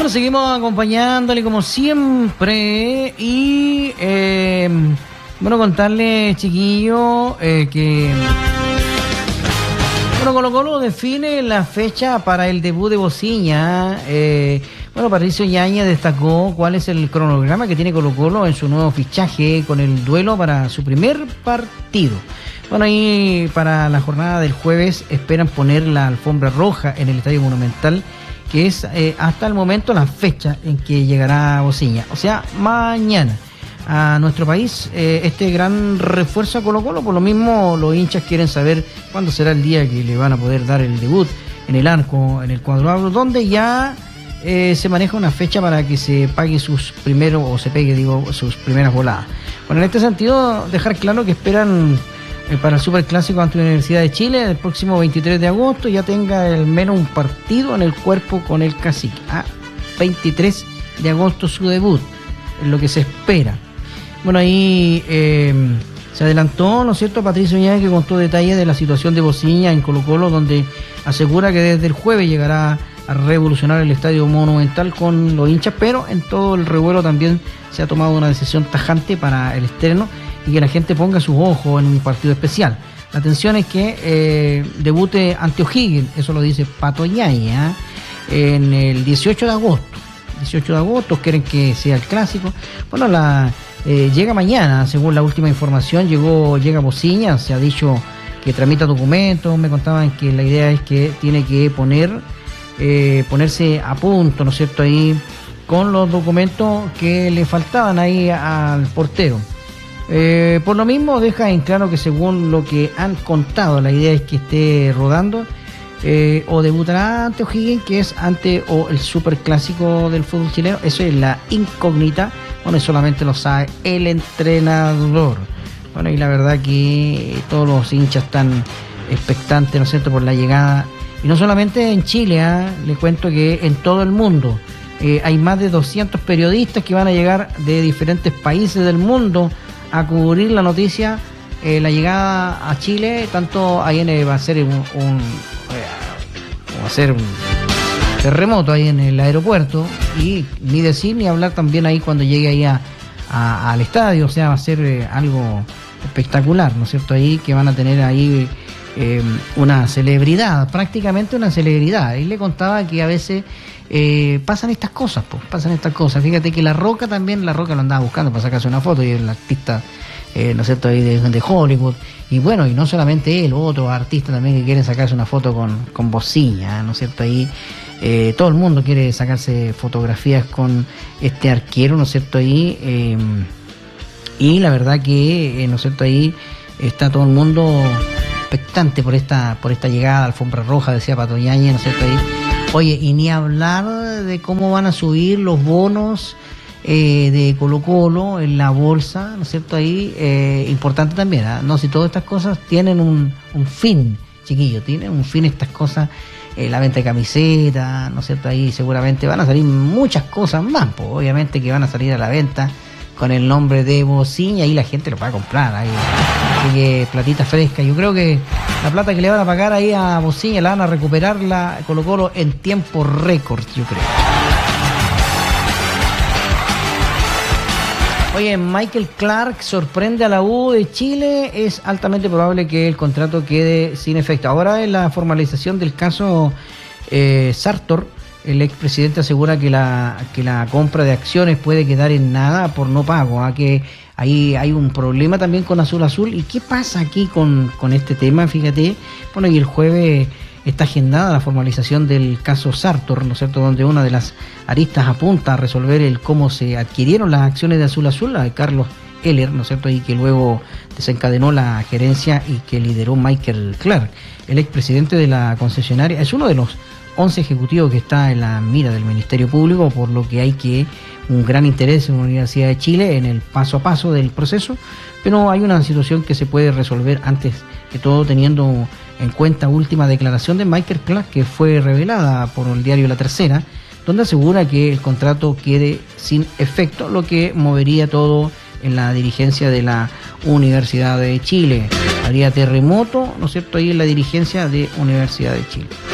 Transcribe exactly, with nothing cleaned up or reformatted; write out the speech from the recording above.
Bueno, seguimos acompañándole como siempre y eh, bueno, contarle, chiquillo, eh, que bueno, Colo Colo define la fecha para el debut de Bociña. Eh, bueno, Patricio Yáñez destacó cuál es el cronograma que tiene Colo Colo en su nuevo fichaje con el duelo para su primer partido. Bueno, ahí para la jornada del jueves esperan poner la alfombra roja en el Estadio Monumental, que es eh, hasta el momento la fecha en que llegará Bociña, o sea, mañana a nuestro país, eh, este gran refuerzo a Colo Colo. Por lo mismo los hinchas quieren saber cuándo será el día que le van a poder dar el debut en el arco, en el cuadro, donde ya eh, se maneja una fecha para que se pague sus primeros, o se pegue, digo, sus primeras voladas. Bueno, en este sentido, dejar claro que esperan eh, para el Superclásico ante la Universidad de Chile el próximo veintitrés de agosto ya tenga al menos un partido en el cuerpo con el Cacique. Ah, veintitrés de agosto su debut, es lo que se espera. Bueno, ahí eh, se adelantó, ¿no es cierto?, Patricio Yáñez, que contó detalles de la situación de Bociña en Colo Colo, donde asegura que desde el jueves llegará a revolucionar el Estadio Monumental con los hinchas, pero en todo el revuelo también se ha tomado una decisión tajante para el estreno y que la gente ponga sus ojos en un partido especial. La atención es que eh, debute ante O'Higgins, eso lo dice Pato Yáñez, ¿eh? En el dieciocho de agosto. dieciocho de agosto, quieren que sea el clásico. Bueno, la eh, llega mañana, según la última información, llegó llega Bociña, se ha dicho que tramita documentos, me contaban que la idea es que tiene que poner eh, ponerse a punto, ¿no es cierto?, ahí con los documentos que le faltaban ahí al portero. Eh, por lo mismo deja en claro que según lo que han contado, la idea es que esté rodando Eh, o debutará ante O'Higgins, que es ante o el superclásico del fútbol chileno. Eso es la incógnita, bueno, y solamente lo sabe el entrenador. Bueno, y la verdad que todos los hinchas están expectantes, ¿no es cierto?, por la llegada, y no solamente en Chile, ¿eh? Le cuento que en todo el mundo eh, hay más de doscientos periodistas que van a llegar de diferentes países del mundo a cubrir la noticia, eh, la llegada a Chile. Tanto ahí en, va a ser un, un va a ser un terremoto ahí en el aeropuerto, y ni decir ni hablar también ahí cuando llegue ahí a, a, al estadio, o sea, va a ser eh, algo espectacular, ¿no es cierto?, ahí que van a tener ahí eh, una celebridad, prácticamente una celebridad. Y le contaba que a veces eh, pasan estas cosas, pues, pasan estas cosas. Fíjate que La Roca también, La Roca lo andaba buscando para sacarse una foto, y el artista, eh, ¿no es cierto?, ahí de, de Hollywood. Y bueno, y no solamente él, otros artistas también que quieren sacarse una foto con, con Bociña, ¿no es cierto? Ahí eh, todo el mundo quiere sacarse fotografías con este arquero, ¿no es cierto? Ahí eh, y la verdad que, eh, ¿no es cierto?, ahí está todo el mundo expectante por esta por esta llegada, alfombra roja, decía Pato Yáñez, ¿no es cierto? Ahí, oye, y ni hablar de cómo van a subir los bonos Eh, de Colo Colo en la bolsa, ¿no es cierto? Ahí, eh, importante también, ¿eh? No, si todas estas cosas tienen un, un fin, chiquillos, tienen un fin estas cosas, eh, la venta de camisetas, ¿no es cierto? Ahí seguramente van a salir muchas cosas más, pues, obviamente que van a salir a la venta con el nombre de Bociña, y la gente lo va a comprar ahí. Así que platita fresca. Yo creo que la plata que le van a pagar ahí a Bociña la van a recuperar la Colo Colo en tiempo récord, yo creo. Oye, Michael Clark sorprende a la U de Chile. Es altamente probable que el contrato quede sin efecto. Ahora, en la formalización del caso eh, Sartor, el expresidente asegura que la que la compra de acciones puede quedar en nada por no pago. ¿eh? Que ahí hay un problema también con Azul Azul. ¿Y qué pasa aquí con, con este tema? Fíjate, bueno, y el jueves está agendada la formalización del caso Sartor, ¿no es cierto?, donde una de las aristas apunta a resolver el cómo se adquirieron las acciones de Azul Azul, la de Carlos Heller, ¿no es cierto?, y que luego desencadenó la gerencia y que lideró Michael Clark. El expresidente de la concesionaria es uno de los once ejecutivos que está en la mira del Ministerio Público, por lo que hay que un gran interés en la Universidad de Chile en el paso a paso del proceso, pero hay una situación que se puede resolver antes que todo, teniendo en cuenta última declaración de Michael Clark, que fue revelada por el diario La Tercera, donde asegura que el contrato quede sin efecto, lo que movería todo en la dirigencia de la Universidad de Chile. Habría terremoto, ¿no es cierto?, ahí en la dirigencia de Universidad de Chile.